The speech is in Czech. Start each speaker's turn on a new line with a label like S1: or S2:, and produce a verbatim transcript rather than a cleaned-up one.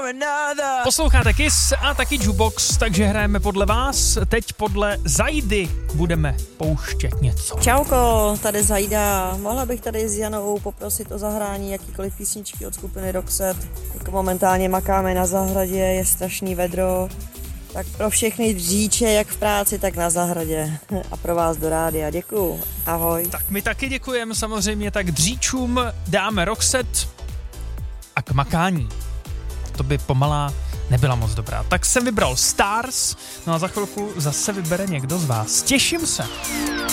S1: Posloucháte Kiss a taky Jukebox, takže hrajeme podle vás. Teď podle Zajdy budeme pouštět něco.
S2: Čauko, tady Zajda. Mohla bych tady s Janou poprosit o zahrání jakýkoliv písničky od skupiny Roxette. Jako momentálně makáme na zahradě, je strašný vedro. Tak pro všechny dříče, jak v práci, tak na zahradě. A pro vás do rádia. Děkuju. Ahoj.
S1: Tak my taky děkujeme samozřejmě, tak dříčům dáme Roxette a k makání. To by pomalá nebyla moc dobrá. Tak jsem vybral Stars, no a za chvilku zase vybere někdo z vás. Těším se.